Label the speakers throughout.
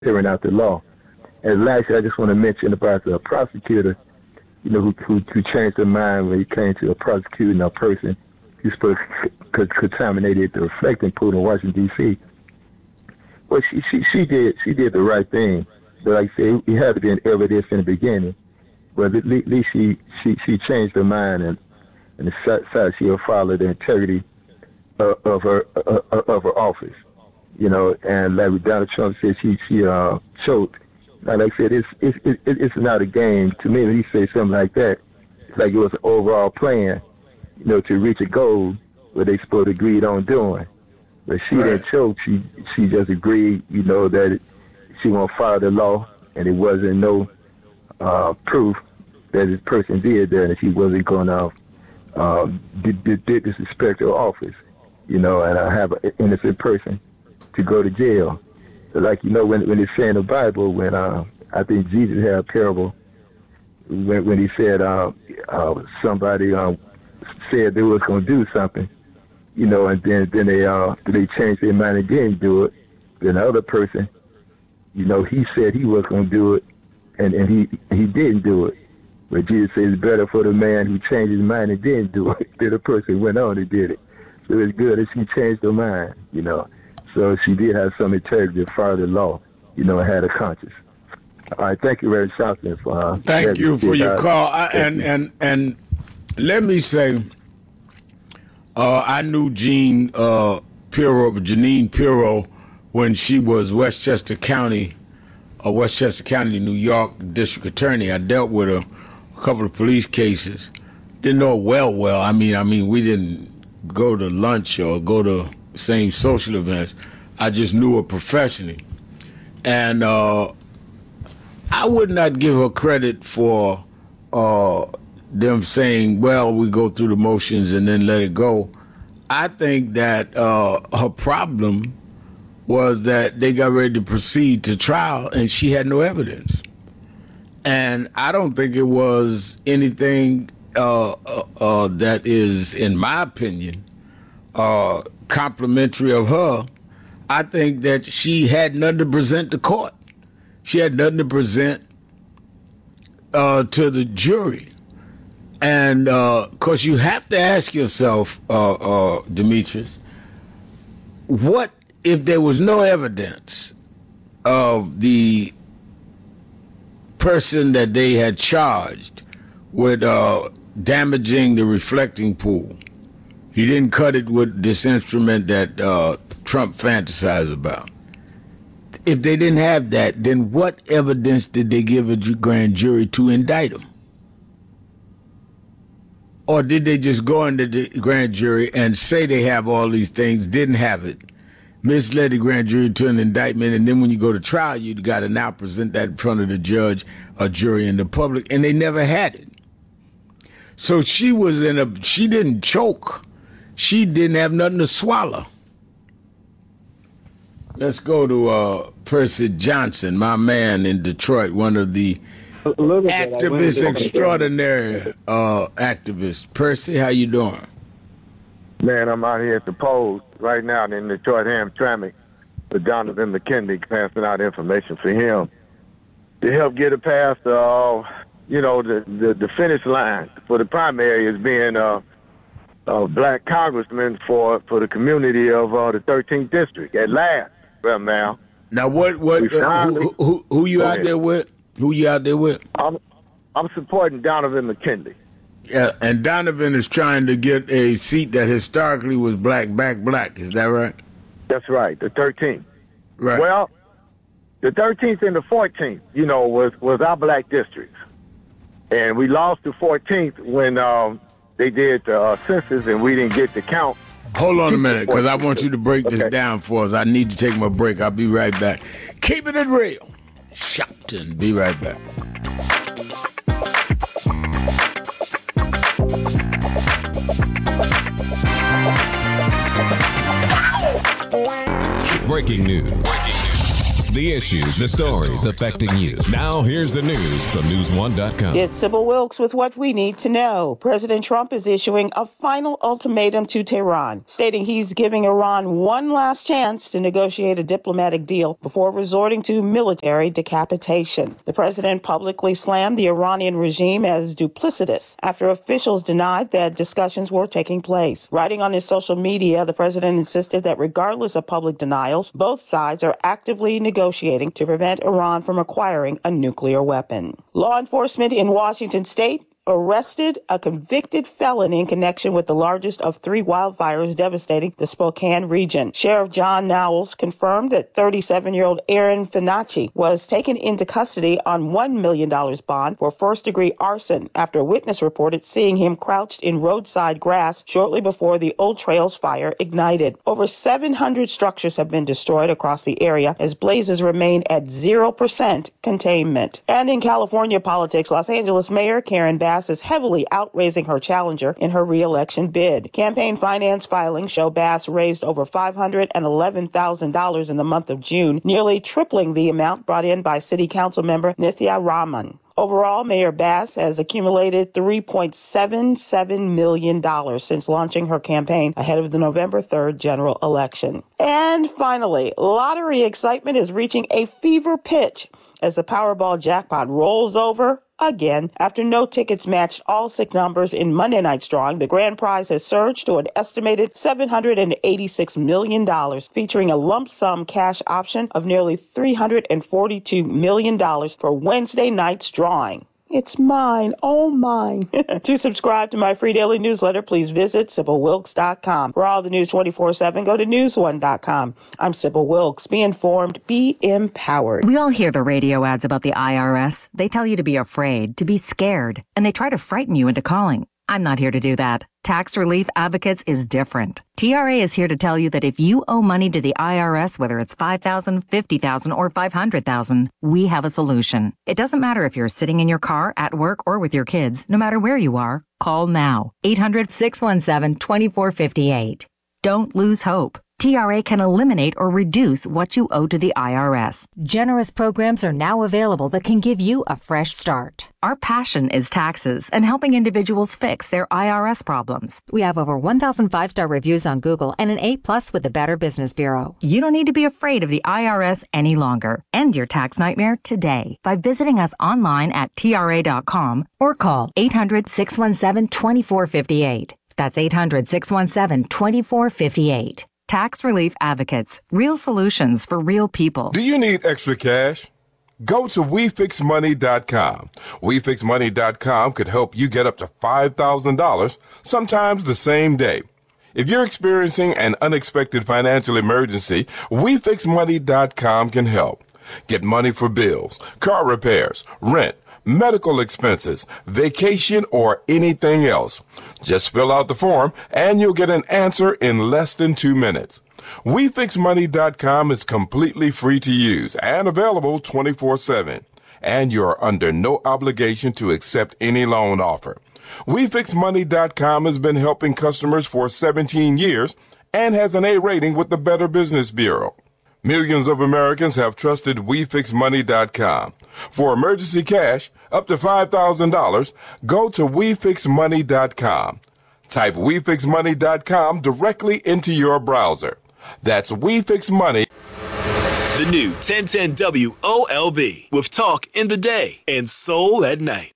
Speaker 1: carrying out the law. And lastly, I just want to mention about the prosecutor, who changed their mind when he came to prosecuting a person who's supposed to contaminated the reflecting pool in Washington, D.C. Well, she did the right thing. But like I say, it had to be an evidence in the beginning. But at least she changed her mind and decided she'll follow the integrity of her office. And like Donald Trump said, she choked. And like I said, it's not a game. To me, when he says something like that, it's like it was an overall plan, to reach a goal what they supposed to agreed on doing. But she didn't choke. She just agreed, that she won't follow the law, and it wasn't no proof that this person did that, and she wasn't going to disrespect her office, and I have an innocent person to go to jail. Like, when they say in the Bible, when I think Jesus had a parable, when he said somebody said they was going to do something, and then they changed their mind and didn't do it. Then the other person, he said he was going to do it, and he didn't do it. But Jesus says it's better for the man who changed his mind and didn't do it than the person who went on and did it. So it's good that she changed her mind, So she did have some integrity to follow the law, and had a conscience. All right, thank you, Reverend Johnson.
Speaker 2: Thank you for your call. And let me say, I knew Janine Pirro, when she was Westchester County, New York District Attorney. I dealt with her a couple of police cases. Didn't know her well. I mean, we didn't go to lunch or go to same social events. I just knew her professionally. And I would not give her credit for them saying, well, we go through the motions and then let it go. I think that her problem was that they got ready to proceed to trial and she had no evidence. And I don't think it was anything that is, in my opinion, complimentary of her. I think that she had nothing to present to court. She had nothing to present to the jury. And of course, you have to ask yourself, Demetrius, what if there was no evidence of the person that they had charged with damaging the reflecting pool? He didn't cut it with this instrument that Trump fantasized about. If they didn't have that, then what evidence did they give a grand jury to indict him? Or did they just go into the grand jury and say they have all these things, didn't have it, misled the grand jury to an indictment, and then when you go to trial, you got to now present that in front of the judge, a jury, and the public, and they never had it. So she didn't choke. She didn't have nothing to swallow. Let's go to Percy Johnson, my man in Detroit, one of the activists extraordinary activists. Percy, how you doing?
Speaker 3: Man, I'm out here at the polls right now in Detroit Hamtramck with Donovan McKinley, passing out information for him to help get it past, the finish line for the primary as being a black congressman for the community of the 13th district at last. Well, now
Speaker 2: who you out there with? Who you out there with?
Speaker 3: I'm supporting Donovan McKinley.
Speaker 2: Yeah, and Donovan is trying to get a seat that historically was black. Is that right?
Speaker 3: That's right, the 13th.
Speaker 2: Right.
Speaker 3: Well, the 13th and the 14th, was our black districts. And we lost the 14th when they did the census and we didn't get the count.
Speaker 2: Hold on a minute, because I want you to break this down for us. I need to take my break. I'll be right back. Keeping it real. Shopton. Be right back.
Speaker 4: Breaking news. The issues, the stories affecting you. Now, here's the news from News1.com.
Speaker 5: It's Sybil Wilkes with what we need to know. President Trump is issuing a final ultimatum to Tehran, stating he's giving Iran one last chance to negotiate a diplomatic deal before resorting to military decapitation. The president publicly slammed the Iranian regime as duplicitous after officials denied that discussions were taking place. Writing on his social media, the president insisted that regardless of public denials, both sides are actively negotiating to prevent Iran from acquiring a nuclear weapon. Law enforcement in Washington state arrested a convicted felon in connection with the largest of 3 wildfires devastating the Spokane region. Sheriff John Knowles confirmed that 37-year-old Aaron Finacci was taken into custody on $1 million bond for first-degree arson after a witness reported seeing him crouched in roadside grass shortly before the Old Trails fire ignited. Over 700 structures have been destroyed across the area as blazes remain at 0% containment. And in California politics, Los Angeles Mayor Karen Bass is heavily outraising her challenger in her re-election bid. Campaign finance filings show Bass raised over $511,000 in the month of June, nearly tripling the amount brought in by City Council member Nithya Raman. Overall, Mayor Bass has accumulated $3.77 million since launching her campaign ahead of the November 3rd general election. And finally, lottery excitement is reaching a fever pitch as the Powerball jackpot rolls over again. After no tickets matched all 6 numbers in Monday night's drawing, the grand prize has surged to an estimated $786 million, featuring a lump sum cash option of nearly $342 million for Wednesday night's drawing. It's mine. Oh, mine. To subscribe to my free daily newsletter, please visit SybilWilkes.com. For all the news 24/7, go to News1.com. I'm Sybil Wilkes. Be informed. Be empowered.
Speaker 6: We all hear the radio ads about the IRS. They tell you to be afraid, to be scared, and they try to frighten you into calling. I'm not here to do that. Tax Relief Advocates is different. TRA is here to tell you that if you owe money to the IRS, whether it's $5,000, $50,000, or $500,000, we have a solution. It doesn't matter if you're sitting in your car, at work, or with your kids. No matter where you are, call now. 800-617-2458. Don't lose hope. TRA can eliminate or reduce what you owe to the IRS.
Speaker 7: Generous programs are now available that can give you a fresh start.
Speaker 6: Our passion is taxes and helping individuals fix their IRS problems.
Speaker 7: We have over 1,000 5-star reviews on Google and an A+ with the Better Business Bureau.
Speaker 6: You don't need to be afraid of the IRS any longer. End your tax nightmare today by visiting us online at TRA.com or call 800-617-2458. That's 800-617-2458. Tax Relief Advocates. Real solutions for real people.
Speaker 8: Do you need extra cash? Go to WeFixMoney.com. WeFixMoney.com could help you get up to $5,000, sometimes the same day. If you're experiencing an unexpected financial emergency, WeFixMoney.com can help. Get money for bills, car repairs, rent, medical expenses, vacation, or anything else. Just fill out the form and you'll get an answer in less than 2 minutes. WeFixMoney.com is completely free to use and available 24/7. And you're under no obligation to accept any loan offer. WeFixMoney.com has been helping customers for 17 years and has an A rating with the Better Business Bureau. Millions of Americans have trusted WeFixMoney.com. For emergency cash, up to $5,000, go to WeFixMoney.com. Type WeFixMoney.com directly into your browser. That's WeFixMoney.
Speaker 9: The new 1010 WOLB with talk in the day and soul at night.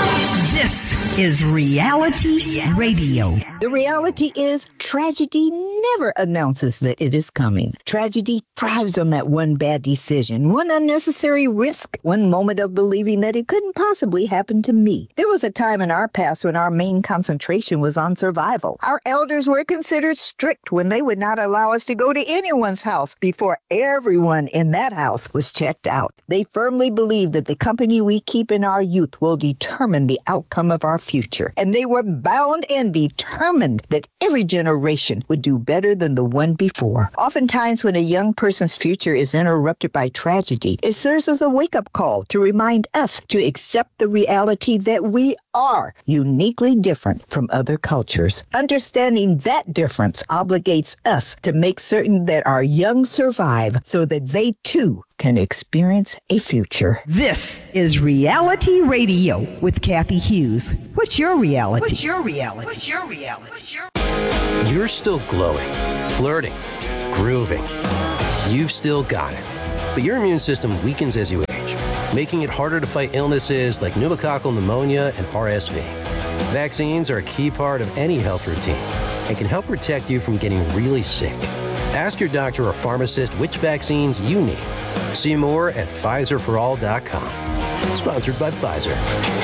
Speaker 10: This is Reality Radio.
Speaker 11: The reality is tragedy never announces that it is coming. Tragedy thrives on that one bad decision, one unnecessary risk, one moment of believing that it couldn't possibly happen to me. There was a time in our past when our main concentration was on survival. Our elders were considered strict when they would not allow us to go to anyone's house before everyone in that house was checked out. They firmly believed that the company we keep in our youth will determine the outcome of our future. And they were bound and determined that every generation would do better than the one before. Oftentimes, when a young person's future is interrupted by tragedy, it serves as a wake-up call to remind us to accept the reality that we are uniquely different from other cultures. Understanding that difference obligates us to make certain that our young survive so that they too can experience a future.
Speaker 10: This is Reality Radio with Kathy Hughes. What's your reality? What's your reality? What's your reality? What's your...
Speaker 12: You're still glowing, flirting, grooving. You've still got it. But your immune system weakens as you age, making it harder to fight illnesses like pneumococcal pneumonia and RSV. Vaccines are a key part of any health routine and can help protect you from getting really sick. Ask your doctor or pharmacist which vaccines you need. See more at PfizerForAll.com. Sponsored by Pfizer.